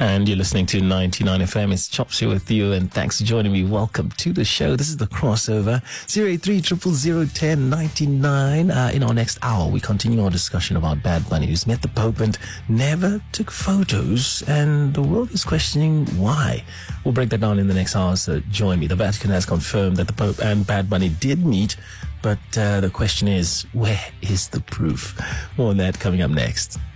And you're listening to 99 FM. It's Chops here with you, and thanks for joining me. Welcome to the show. This is the crossover. 083-000-1099. In our next hour, we continue our discussion about Bad Bunny, who's met the Pope and never took photos, and the world is questioning why. We'll break that down in the next hour, so join me. The Vatican has confirmed that the Pope and Bad Bunny did meet, but the question is, where is the proof? More on that coming up next.